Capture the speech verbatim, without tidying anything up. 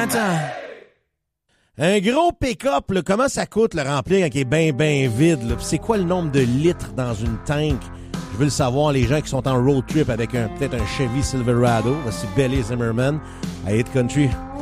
matin. Un gros pick-up, là, comment ça coûte le remplir quand il est bien, bien vide? Là? Puis c'est quoi le nombre de litres dans une tank? Je veux le savoir, les gens qui sont en road trip avec un peut-être un Chevy Silverado. Voici Billy Zimmerman à Hit Country.